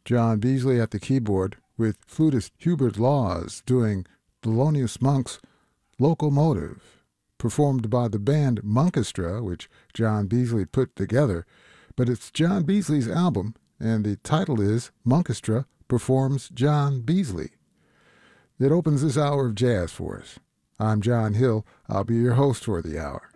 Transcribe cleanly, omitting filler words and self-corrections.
John Beasley at the keyboard with flutist Hubert Laws doing Thelonious Monk's Locomotive, performed by the band Monkestra, which John Beasley put together. But it's John Beasley's album, and the title is Monkestra Performs John Beasley. It opens this hour of jazz for us. I'm John Hill. I'll be your host for the hour.